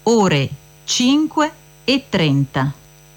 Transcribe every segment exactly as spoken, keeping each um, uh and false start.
ore cinque e trenta.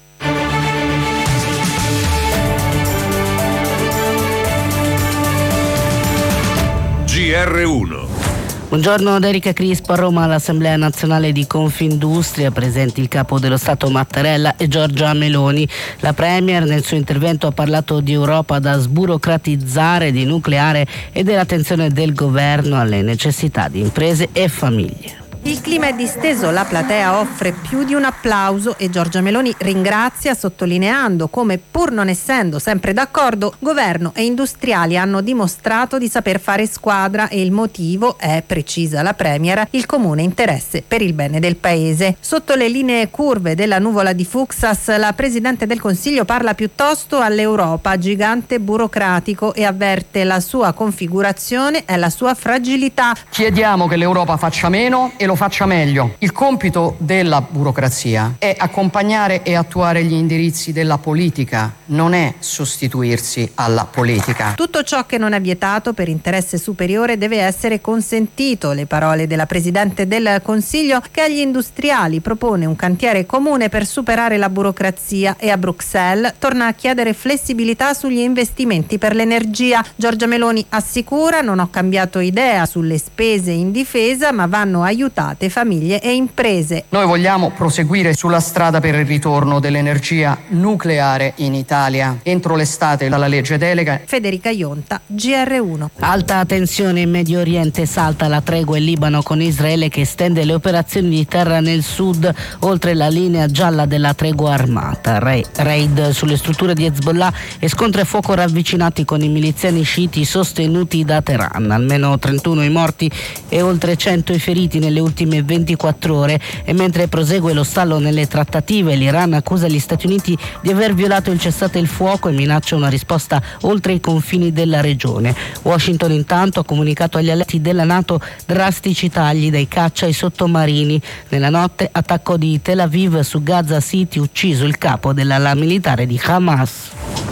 G R uno. Buongiorno da Erika Crispo. A Roma all'Assemblea Nazionale di Confindustria, presenti il Capo dello Stato Mattarella e Giorgia Meloni. La Premier nel suo intervento ha parlato di Europa da sburocratizzare, di nucleare e dell'attenzione del governo alle necessità di imprese e famiglie. Il clima è disteso, la platea offre più di un applauso e Giorgia Meloni ringrazia sottolineando come, pur non essendo sempre d'accordo, governo e industriali hanno dimostrato di saper fare squadra e il motivo è, precisa la Premier, il comune interesse per il bene del paese. Sotto le linee curve della nuvola di Fuksas, la Presidente del Consiglio parla piuttosto all'Europa, gigante burocratico, e avverte la sua configurazione e la sua fragilità. Chiediamo che l'Europa faccia meno e lo faccia meglio. Il compito della burocrazia è accompagnare e attuare gli indirizzi della politica, non è sostituirsi alla politica. Tutto ciò che non è vietato per interesse superiore deve essere consentito. Le parole della Presidente del Consiglio, che agli industriali propone un cantiere comune per superare la burocrazia, e a Bruxelles torna a chiedere flessibilità sugli investimenti per l'energia. Giorgia Meloni assicura: non ho cambiato idea sulle spese in difesa, ma vanno aiutate famiglie e imprese. Noi vogliamo proseguire sulla strada per il ritorno dell'energia nucleare in Italia. Entro l'estate dalla legge delega. Federica Ionta, G R uno. Alta tensione in Medio Oriente, salta la tregua in Libano con Israele che estende le operazioni di terra nel sud oltre la linea gialla della tregua armata. Raid sulle strutture di Hezbollah e scontri a fuoco ravvicinati con i miliziani sciiti sostenuti da Teheran. Almeno trentuno i morti e oltre cento i feriti nelle ultime ventiquattro ore. E mentre prosegue lo stallo nelle trattative, l'Iran accusa gli Stati Uniti di aver violato il cessate il fuoco e minaccia una risposta oltre i confini della regione. Washington intanto ha comunicato agli alleati della NATO drastici tagli dai caccia ai sottomarini. Nella notte attacco di Tel Aviv su Gaza City, ucciso il capo dell'ala militare di Hamas.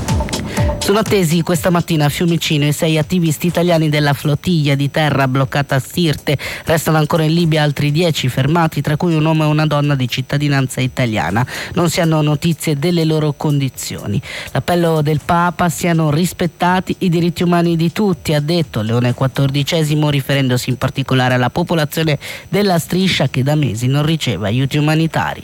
Sono attesi questa mattina a Fiumicino i sei attivisti italiani della flottiglia di terra bloccata a Sirte. Restano ancora in Libia altri dieci fermati, tra cui un uomo e una donna di cittadinanza italiana. Non si hanno notizie delle loro condizioni. L'appello del Papa: siano rispettati i diritti umani di tutti, ha detto Leone quattordicesimo, riferendosi in particolare alla popolazione della striscia che da mesi non riceve aiuti umanitari.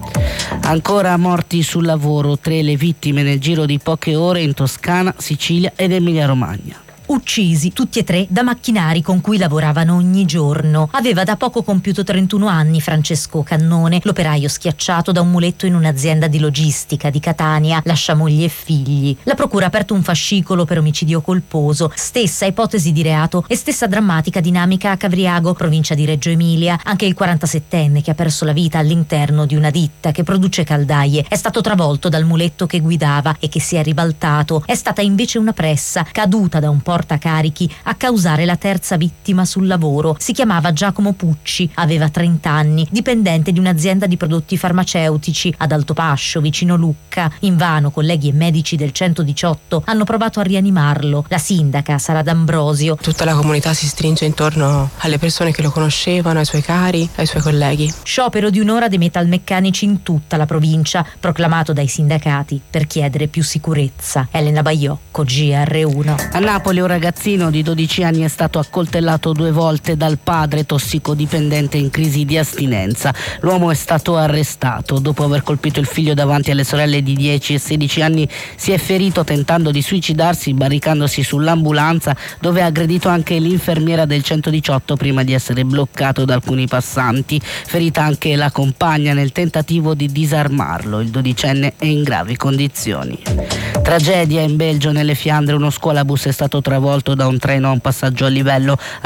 Ancora morti sul lavoro, tre le vittime nel giro di poche ore in Toscana, Sicilia ed Emilia-Romagna. Uccisi tutti e tre da macchinari con cui lavoravano ogni giorno. Aveva da poco compiuto trentuno anni Francesco Cannone, l'operaio schiacciato da un muletto in un'azienda di logistica di Catania, lascia moglie e figli. La procura ha aperto un fascicolo per omicidio colposo, stessa ipotesi di reato e stessa drammatica dinamica a Cavriago, provincia di Reggio Emilia. Anche il quarantasettenne, che ha perso la vita all'interno di una ditta che produce caldaie, è stato travolto dal muletto che guidava e che si è ribaltato. È stata invece una pressa caduta da un po' portacarichi a causare la terza vittima sul lavoro. Si chiamava Giacomo Pucci, aveva trenta anni, dipendente di un'azienda di prodotti farmaceutici ad Altopascio, vicino Lucca. Invano colleghi e medici del centodiciotto hanno provato a rianimarlo. La sindaca Sara D'Ambrosio: tutta la comunità si stringe intorno alle persone che lo conoscevano, ai suoi cari, ai suoi colleghi. Sciopero di un'ora dei metalmeccanici in tutta la provincia, proclamato dai sindacati per chiedere più sicurezza. Elena Baiocco, G R uno. A Napoli un ragazzino di dodici anni è stato accoltellato due volte dal padre, tossicodipendente in crisi di astinenza. L'uomo è stato arrestato. Dopo aver colpito il figlio davanti alle sorelle di dieci e sedici anni, si è ferito tentando di suicidarsi barricandosi sull'ambulanza, dove ha aggredito anche l'infermiera del centodiciotto prima di essere bloccato da alcuni passanti. Ferita anche la compagna nel tentativo di disarmarlo. Il dodicenne è in gravi condizioni. Tragedia in Belgio, nelle Fiandre. Uno scuolabus è stato travolto da un treno a un passaggio a livello.